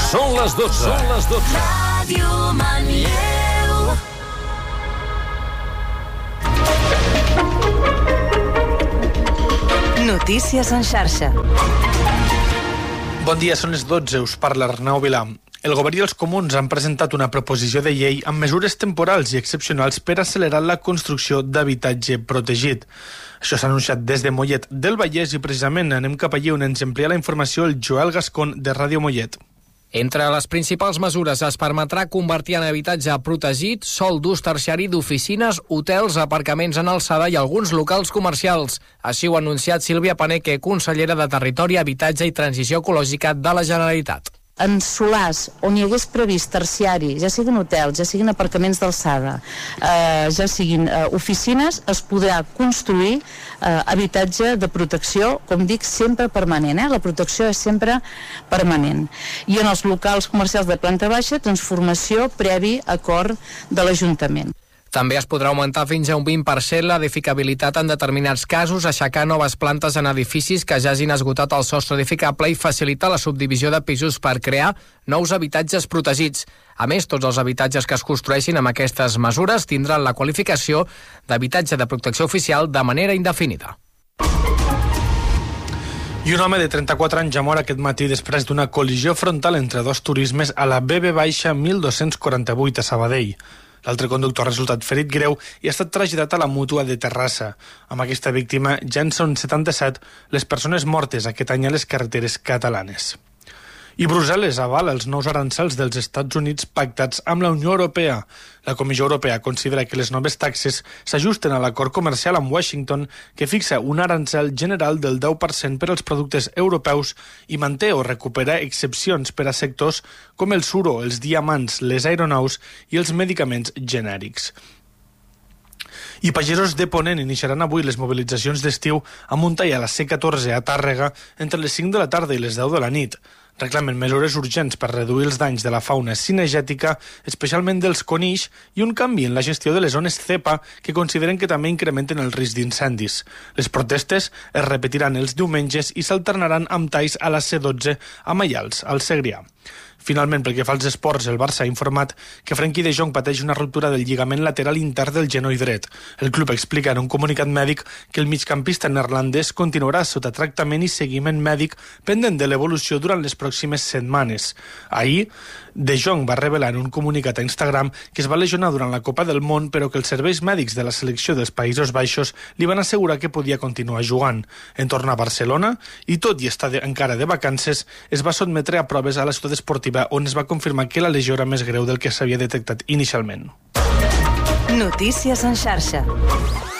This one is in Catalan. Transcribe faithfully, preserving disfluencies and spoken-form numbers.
Són les dotze. Són les dotze. Ràdio Manlleu. Notícies en xarxa. Bon dia, són les dotze, us parla Arnau Vilà. El govern i els comuns han presentat una proposició de llei amb mesures temporals i excepcionals per accelerar la construcció d'habitatge protegit. Això s'ha anunciat des de Mollet del Vallès i precisament anem cap allí on ens amplia la informació el Joel Gascon de Ràdio Mollet. Entre les principals mesures es permetrà convertir en habitatge protegit sòl d'ús terciari d'oficines, hotels, aparcaments en alçada i alguns locals comercials. Així ho ha anunciat Sílvia Paneque, consellera de Territori, Habitatge i Transició Ecològica de la Generalitat. En solars on hi hagués previst terciari, ja siguin hotels, ja siguin aparcaments d'alçada, eh, ja siguin eh, oficines, es podrà construir eh, habitatge de protecció, com dic, sempre permanent. Eh? La protecció és sempre permanent. I en els locals comercials de planta baixa, transformació previ acord de l'Ajuntament. També es podrà augmentar fins a un vint per cent l'edificabilitat en determinats casos, aixecar noves plantes en edificis que ja hagin esgotat el sostre edificable i facilitar la subdivisió de pisos per crear nous habitatges protegits. A més, tots els habitatges que es construeixin amb aquestes mesures tindran la qualificació d'habitatge de protecció oficial de manera indefinida. I un home de trenta-quatre anys ja mor aquest matí després d'una col·lisió frontal entre dos turismes a la B B mil dos-cents quaranta-vuit a Sabadell. L'altre conductor ha resultat ferit greu i ha estat traslladat a la Mútua de Terrassa. Amb aquesta víctima ja en són setanta-set les persones mortes aquest any a les carreteres catalanes. I Brussel·les avala els nous arancels dels Estats Units pactats amb la Unió Europea. La Comissió Europea considera que les noves taxes s'ajusten a l'acord comercial amb Washington, que fixa un arancel general del deu per cent per als productes europeus i manté o recupera excepcions per a sectors com el suro, els diamants, les aeronaus i els medicaments genèrics. I pagesos de Ponent iniciaran avui les mobilitzacions d'estiu a Montellà a la C catorze a Tàrrega entre les cinc de la tarda i les deu de la nit. Reclamen mesures urgents per reduir els danys de la fauna cinegètica, especialment dels conills, i un canvi en la gestió de les zones cepa que consideren que també incrementen el risc d'incendis. Les protestes es repetiran els diumenges i s'alternaran amb talls a la C dotze a Maials, al Segrià. Finalment, pel que fa als esports, el Barça ha informat que Frenkie de Jong pateix una ruptura del lligament lateral intern del genoll dret. El club explica en un comunicat mèdic que el migcampista neerlandès continuarà sota tractament i seguiment mèdic pendent de l'evolució durant les pròximes setmanes. Ahir, De Jong va revelar en un comunicat a Instagram que es va lesionar durant la Copa del Món, però que els serveis mèdics de la selecció dels Països Baixos li van assegurar que podia continuar jugant. En tornar a Barcelona, i tot i estar de, encara de vacances, es va sotmetre a proves a la ciutat esportiva on es va confirmar que la lesió era més greu del que s'havia detectat inicialment. Notícies en xarxa.